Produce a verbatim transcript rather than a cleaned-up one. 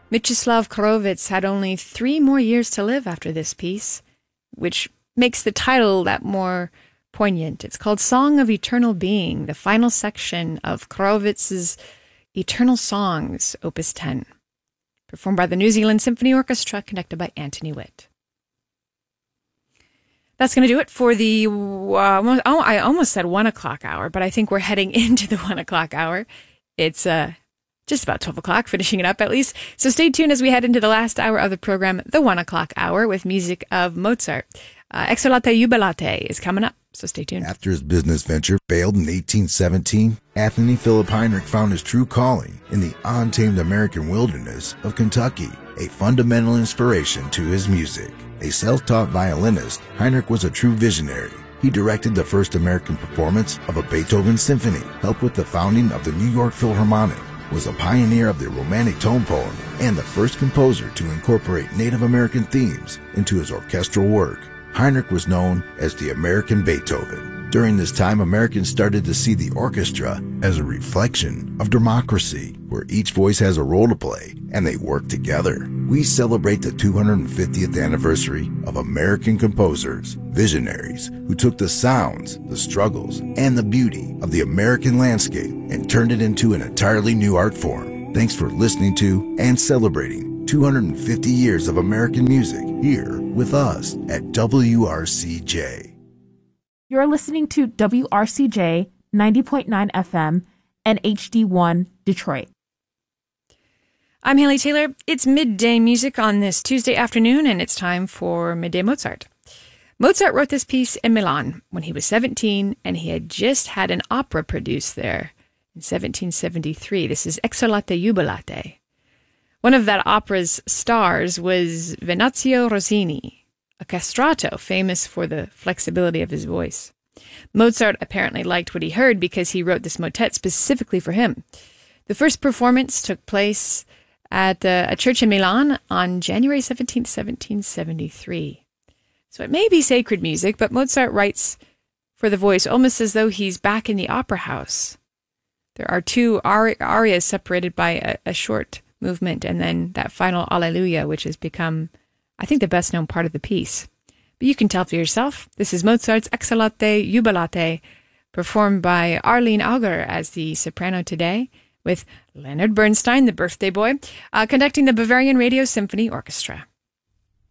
Mieczyslaw Horowitz had only three more years to live after this piece, which makes the title that more poignant. It's called Song of Eternal Being, the final section of Horowitz's Eternal Songs, Opus ten, performed by the New Zealand Symphony Orchestra, conducted by Anthony Witt. That's going to do it for the, uh, oh, I almost said one o'clock hour, but I think we're heading into the one o'clock hour. It's uh, just about twelve o'clock, finishing it up at least. So stay tuned as we head into the last hour of the program, the one o'clock hour, with music of Mozart. Uh, Exsultate Jubilate is coming up, so stay tuned. After his business venture failed in eighteen seventeen, Anthony Philip Heinrich found his true calling in the untamed American wilderness of Kentucky, a fundamental inspiration to his music. A self-taught violinist, Heinrich was a true visionary. He directed the first American performance of a Beethoven symphony, helped with the founding of the New York Philharmonic, was a pioneer of the Romantic tone poem, and the first composer to incorporate Native American themes into his orchestral work. Heinrich was known as the American Beethoven. During this time, Americans started to see the orchestra as a reflection of democracy, where each voice has a role to play and they work together. We celebrate the two hundred fiftieth anniversary of American composers, visionaries who took the sounds, the struggles, and the beauty of the American landscape and turned it into an entirely new art form. Thanks for listening to and celebrating two hundred fifty years of American music here with us at W R C J. You're listening to W R C J ninety point nine F M and H D one Detroit. I'm Haley Taylor. It's midday music on this Tuesday afternoon, and it's time for Midday Mozart. Mozart wrote this piece in Milan when he was seventeen, and he had just had an opera produced there in seventeen seventy-three. This is Exsultate Jubilate. One of that opera's stars was Venanzio Rossini, a castrato famous for the flexibility of his voice. Mozart apparently liked what he heard because he wrote this motet specifically for him. The first performance took place at uh, a church in Milan on January seventeenth, seventeen seventy-three. So it may be sacred music, but Mozart writes for the voice almost as though he's back in the opera house. There are two ari- arias separated by a, a short movement, and then that final Alleluia, which has become, I think, the best known part of the piece. But you can tell for yourself. This is Mozart's Exsultate Jubilate, performed by Arlene Auger as the soprano today, with Leonard Bernstein, the birthday boy, uh, conducting the Bavarian Radio Symphony Orchestra.